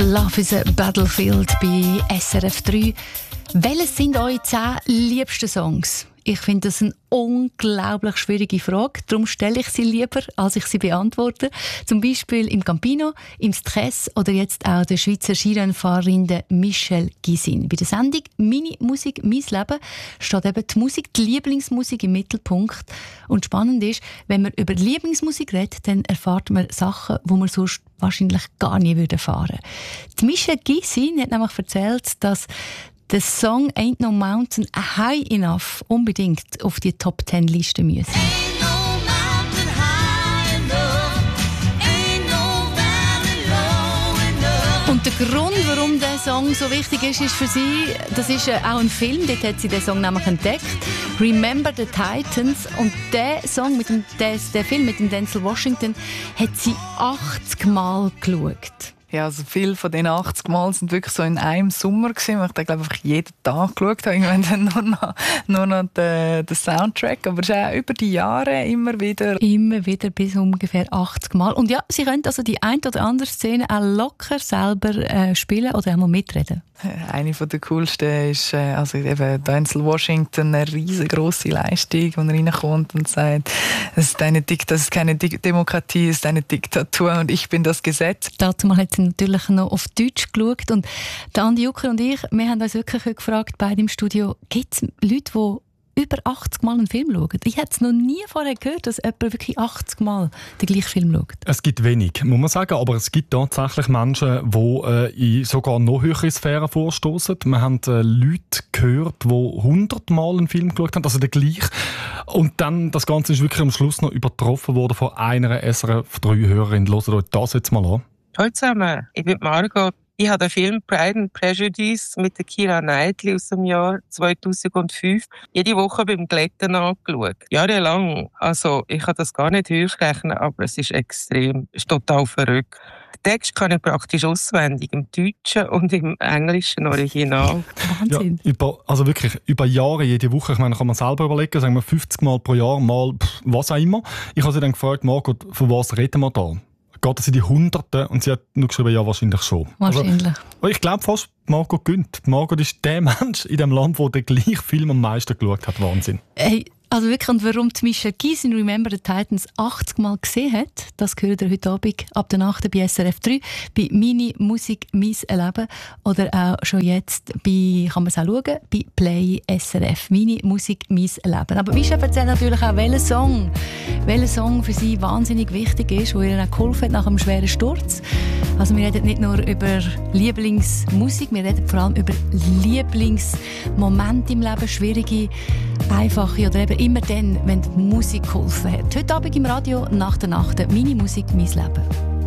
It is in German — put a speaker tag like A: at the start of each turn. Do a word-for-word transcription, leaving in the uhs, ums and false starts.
A: Love is a Battlefield bei S R F drei. Welches sind eure zehn liebsten Songs? Ich finde das eine unglaublich schwierige Frage. Darum stelle ich sie lieber, als ich sie beantworte. Zum Beispiel im Campino, im Stress oder jetzt auch der Schweizer Skirennfahrerin Michelle Gysin. Bei der Sendung «Meine Musik, mein Leben» steht eben die Musik, die Lieblingsmusik im Mittelpunkt. Und spannend ist, wenn man über Lieblingsmusik redet, dann erfährt man Sachen, die man sonst wahrscheinlich gar nie erfahren würde. Die Michelle Gysin hat nämlich erzählt, dass der Song «Ain't No Mountain High Enough» unbedingt auf die Top Ten Liste müssen. Und der Grund, warum dieser Song so wichtig ist, ist für sie, das ist auch ein Film, dort hat sie den Song nämlich entdeckt, «Remember the Titans». Und der Song, mit dem, der, der Film mit dem Denzel Washington, hat sie achtzig Mal geschaut.
B: Ja, also viele von diesen achtzig Mal sind wirklich so in einem Sommer gewesen, weil ich da, glaube ich, jeden Tag geschaut habe. Irgendwann dann nur noch, nur noch den, den Soundtrack. Aber es ist auch über die Jahre immer wieder.
A: Immer wieder bis ungefähr achtzig Mal. Und ja, sie können also die ein oder andere Szene auch locker selber äh, spielen oder auch mal mitreden.
B: Eine von der coolsten ist äh, also eben Denzel Washington, eine riesengroße Leistung, wo er reinkommt und sagt, das ist, eine Dikt- das ist keine Di- Demokratie, es ist eine Diktatur und ich bin das Gesetz.
A: Dazu hat sie natürlich noch auf Deutsch geschaut und der Andi Jucker und ich, wir haben uns wirklich gefragt, beide im Studio, gibt es Leute, die über achtzig Mal einen Film schauen? Ich hätte es noch nie vorher gehört, dass jemand wirklich achtzig Mal den gleichen Film schaut.
C: Es gibt wenig, muss man sagen, aber es gibt tatsächlich Menschen, die äh, in sogar noch höhere Sphären vorstoßen. Wir haben äh, Leute gehört, die hundert Mal einen Film geschaut haben, also den gleichen. Und dann, das Ganze ist wirklich am Schluss noch übertroffen worden von einer S R F drei Hörerin. Hört euch das jetzt mal an.
D: Hallo zusammen, ich bin Margot. Ich habe den Film «Pride and Prejudice» mit der Keira Knightley aus dem Jahr zweitausendfünf jede Woche beim Glätten angeschaut. Jahrelang. Also, ich kann das gar nicht durchrechnen, aber es ist extrem, es ist total verrückt. Den Text kann ich praktisch auswendig, im Deutschen und im englischen Original.
A: Wahnsinn.
C: Ja, über, also wirklich, über Jahre, jede Woche. Ich meine, kann man selber überlegen, sagen wir fünfzig Mal pro Jahr, mal pff, was auch immer. Ich habe sie dann gefragt, Margot, von was reden wir da? Geht es in die Hunderten? Und sie hat nur geschrieben, ja, wahrscheinlich schon.
A: Wahrscheinlich.
C: Also, ich glaube fast, Margot gönnt. Margot ist der Mensch in dem Land, der den gleichen Film am meisten geschaut hat. Wahnsinn.
A: Hey, also wirklich, und warum die Michelle Gysin «Remember the Titans» achtzig Mal gesehen hat, das hört ihr heute Abend ab der Nacht bei S R F drei, bei «Meine Musik, mein Leben» oder auch schon jetzt bei, kann man es auch schauen, bei «Play S R F». «Meine Musik, mein Leben». Aber Michelle erzählt natürlich auch, welcher Song, welcher Song für sie wahnsinnig wichtig ist, wo ihr auch geholfen hat nach einem schweren Sturz. Also wir reden nicht nur über Lieblingsmusik, wir reden vor allem über Lieblingsmomente im Leben, schwierige, einfache oder eben immer dann, wenn die Musik geholfen hat. Heute Abend im Radio, nach der Nacht, «Meine Musik, mein Leben».